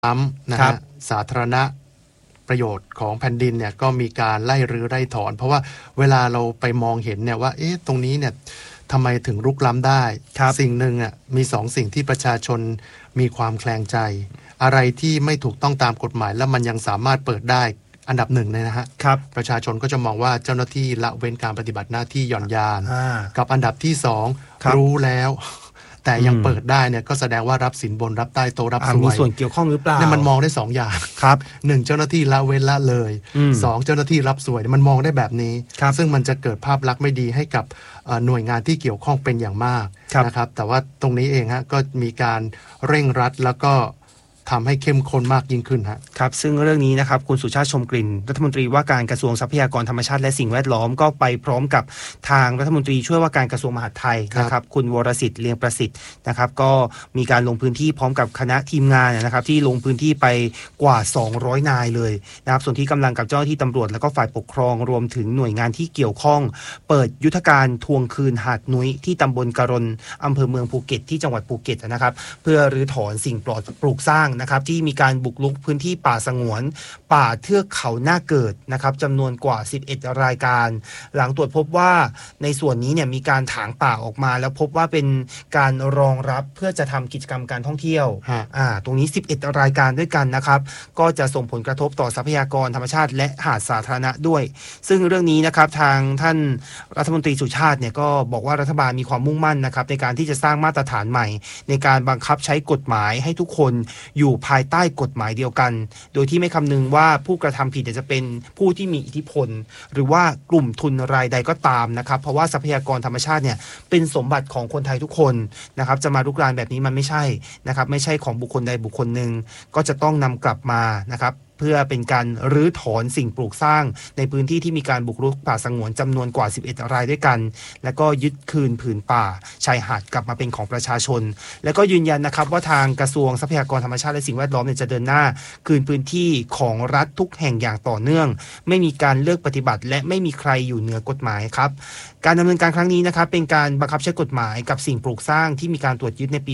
ล้ำนะฮะสาธารณประโยชน์ของแผ่นดินเนี่ยก็มีการไล่รื้อไล่ถอนเพราะว่าเวลาเราไปมองเห็นเนี่ยว่าตรงนี้เนี่ยทำไมถึงรุกล้ำได้สิ่งหนึ่งมีสองสิ่งที่ประชาชนมีความแคลงใจอะไรที่ไม่ถูกต้องตามกฎหมายแล้วมันยังสามารถเปิดได้อันดับหนึ่งเลยนะฮะประชาชนก็จะมองว่าเจ้าหน้าที่ละเว้นการปฏิบัติหน้าที่หย่อนยานกับอันดับที่สองรู้แล้วแต่ยังเปิดได้เนี่ยก็แสดงว่ารับสินบนรับใต้โต๊ะรับสวยมีส่วนเกี่ยวข้องหรือเปล่าเนี่ยมันมองได้2 อย่างครับ 1เจ้าหน้าที่ละเว้นละเลย2เจ้าหน้าที่รับสวยมันมองได้แบบนี้ซึ่งมันจะเกิดภาพลักษณ์ไม่ดีให้กับหน่วยงานที่เกี่ยวข้องเป็นอย่างมากนะครับแต่ว่าตรงนี้เองฮะก็มีการเร่งรัดแล้วก็ทำให้เข้มข้นมากยิ่งขึ้นครับซึ่งเรื่องนี้นะครับคุณสุชาติชมกลิ่นรัฐมนตรีว่าการกระทรวงทรัพยากรธรรมชาติและสิ่งแวดล้อมก็ไปพร้อมกับทางรัฐมนตรีช่วยว่าการกระทรวงมหาดไทยนะครับคุณวรสิทธิ์เลียงประสิทธิ์นะครับก็มีการลงพื้นที่พร้อมกับคณะทีมงานนะครับที่ลงพื้นที่ไปกว่า200นายเลยนะครับส่วนที่กำลังกับเจ้าหน้าที่ตำรวจและก็ฝ่ายปกครองรวมถึงหน่วยงานที่เกี่ยวข้องเปิดยุทธการทวงคืนหาดนุ้ยที่ตำบลกะรนอำเภอเมืองภูเก็ตที่จังหวัดภูเก็ตนะครับเพื่อรื้อถอนสิ่งปลูกสร้างนะครับที่มีการบุกรุกพื้นที่ป่าสงวนป่าเทือกเขาหน้าเกิดนะครับจำนวนกว่า11รายการหลังตรวจพบว่าในส่วนนี้เนี่ยมีการถางป่าออกมาแล้วพบว่าเป็นการรองรับเพื่อจะทำกิจกรรมการท่องเที่ยวตรงนี้11รายการด้วยกันนะครับก็จะส่งผลกระทบต่อทรัพยากรธรรมชาติและหาดสาธารณะด้วยซึ่งเรื่องนี้นะครับทางท่านรัฐมนตรีสุชาติเนี่ยก็บอกว่ารัฐบาลมีความมุ่งมั่นนะครับในการที่จะสร้างมาตรฐานใหม่ในการบังคับใช้กฎหมายให้ทุกคนอยู่ภายใต้กฎหมายเดียวกันโดยที่ไม่คำนึงว่าผู้กระทำผิดจะเป็นผู้ที่มีอิทธิพลหรือว่ากลุ่มทุนรายใดก็ตามนะครับเพราะว่าทรัพยากรธรรมชาติเนี่ยเป็นสมบัติของคนไทยทุกคนนะครับจะมารุกรานแบบนี้มันไม่ใช่นะครับไม่ใช่ของบุคคลใดบุคคลหนึ่งก็จะต้องนำกลับมานะครับเพื่อเป็นการรื้อถอนสิ่งปลูกสร้างในพื้นที่ที่มีการบุกรุกป่าสงวนจำนวนกว่า11รายด้วยกันและก็ยึดคืนผืนป่าชายหาดกลับมาเป็นของประชาชนและก็ยืนยันนะครับว่าทางกระทรวงทรัพยากรธรรมชาติและสิ่งแวดล้อมจะเดินหน้าคืนพื้นที่ของรัฐทุกแห่งอย่างต่อเนื่องไม่มีการเลือกปฏิบัติและไม่มีใครอยู่เหนือกฎหมายครับการดำเนินการครั้งนี้นะครับเป็นการบังคับใช้กฎหมายกับสิ่งปลูกสร้างที่มีการตรวจยึดในปี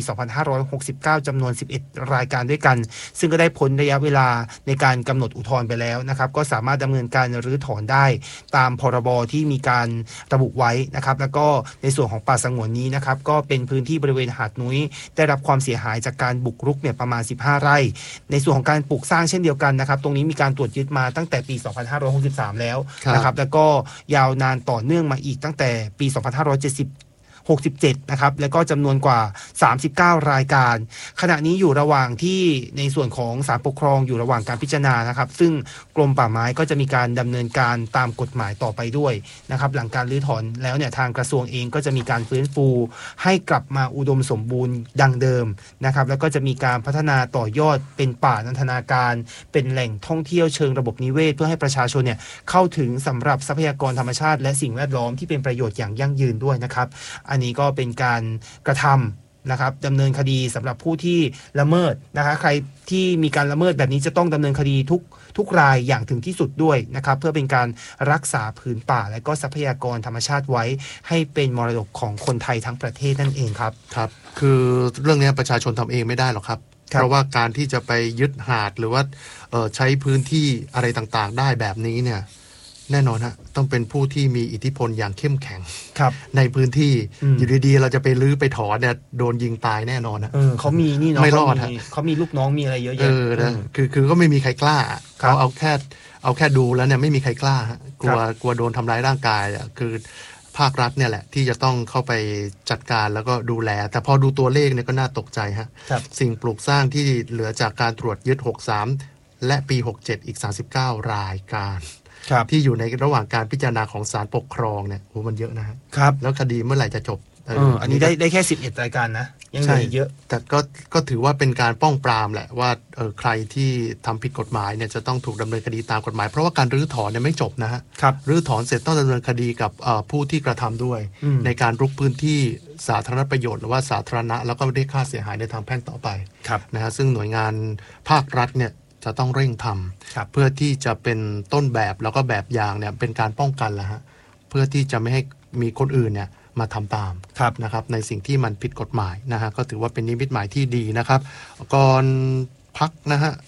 2569 จำนวน11รายการด้วยกันซึ่งก็ได้พ้นระยะเวลาในการกำหนดอุทธรณ์ไปแล้วนะครับก็สามารถดำเนินการรื้อถอนได้ตามพรบที่มีการระบุไว้นะครับแล้วก็ในส่วนของป่าสงวนนี้นะครับก็เป็นพื้นที่บริเวณหาดนุ้ยได้รับความเสียหายจากการบุกรุกเนี่ยประมาณ15ไร่ในส่วนของการปลูกสร้างเช่นเดียวกันนะครับตรงนี้มีการตรวจยึดมาตั้งแต่ปี 2563 แล้วนะครับแล้วก็ยาวนานต่อเนื่องมาอีกตั้งแต่ปี 2567 นะครับแล้วก็จำนวนกว่า39รายการขณะนี้อยู่ระหว่างที่ในส่วนของศาลปกครองอยู่ระหว่างการพิจารณานะครับซึ่งกรมป่าไม้ก็จะมีการดำเนินการตามกฎหมายต่อไปด้วยนะครับหลังการรื้อถอนแล้วเนี่ยทางกระทรวงเองก็จะมีการฟื้นฟูให้กลับมาอุดมสมบูรณ์ดังเดิมนะครับแล้วก็จะมีการพัฒนาต่อยอดเป็นป่านันทนาการเป็นแหล่งท่องเที่ยวเชิงระบบนิเวศเพื่อให้ประชาชนเนี่ยเข้าถึงสำหรับทรัพยากรธรรมชาติและสิ่งแวดล้อมที่เป็นประโยชน์อย่างยั่งยืนด้วยนะครับอันนี้ก็เป็นการกระทำนะครับดำเนินคดีสำหรับผู้ที่ละเมิดนะคะใครที่มีการละเมิดแบบนี้จะต้องดำเนินคดีทุกรายอย่างถึงที่สุดด้วยนะครับเพื่อเป็นการรักษาผืนป่าและก็ทรัพยากรธรรมชาติไว้ให้เป็นมรดกของคนไทยทั้งประเทศนั่นเองครับครับคือเรื่องนี้ประชาชนทำเองไม่ได้หรอกครับเพราะว่าการที่จะไปยึดหาดหรือว่าใช้พื้นที่อะไรต่างๆได้แบบนี้เนี่ยแน่นอนฮะต้องเป็นผู้ที่มีอิทธิพลอย่างเข้มแข็งในพื้นที่อยู่ดีๆเราจะไปลื้อไปถอนเนี่ยโดนยิงตายแน่นอนนะเขามีนี่เนาะไม่รอดฮะเขามีลูกน้องมีอะไรเยอะแยะนะคือก็ไม่มีใครกล้าเขาเอาแค่ดูแล้วเนี่ยไม่มีใครกล้าฮะกลัวโดนทำร้ายร่างกายอ่ะคือภาครัฐเนี่ยแหละที่จะต้องเข้าไปจัดการแล้วก็ดูแลแต่พอดูตัวเลขเนี่ยก็น่าตกใจฮะสิ่งปลูกสร้างที่เหลือจากการตรวจยึด63และปี67อีก39รายการที่อยู่ในระหว่างการพิจารณาของศาลปกครองเนี่ยโหมันเยอะนะครับแล้วคดีเมื่อไหร่จะจบอันนี้ได้แค่11รายการนะยังเหลืออีกเยอะแต่ก็ถือว่าเป็นการป้องปรามแหละว่าใครที่ทำผิดกฎหมายเนี่ยจะต้องถูกดำเนินคดีตามกฎหมายเพราะว่าการรื้อถอนเนี่ยไม่จบนะฮะรื้อถอนเสร็จต้องดำเนินคดีกับผู้ที่กระทำด้วยในการรุกพื้นที่สาธารณประโยชน์หรือว่าสาธารณะแล้วก็ได้ค่าเสียหายในทางแพ่งต่อไปนะฮะซึ่งหน่วยงานภาครัฐเนี่ยจะต้องเร่งทำเพื่อที่จะเป็นต้นแบบแล้วก็แบบอย่างเนี่ยเป็นการป้องกันแหละฮะเพื่อที่จะไม่ให้มีคนอื่นเนี่ยมาทำตามนะครับในสิ่งที่มันผิดกฎหมายนะฮะก็ถือว่าเป็นนิมิตหมายที่ดีนะครับก่อนพักนะฮะ